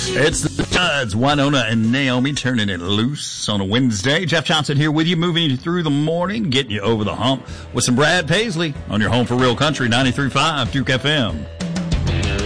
It's the Judds, Winona and Naomi turning it loose on a Wednesday. Jeff Johnson here with you, moving you through the morning, getting you over the hump with some Brad Paisley on your home for real country, 93.5 Duke FM.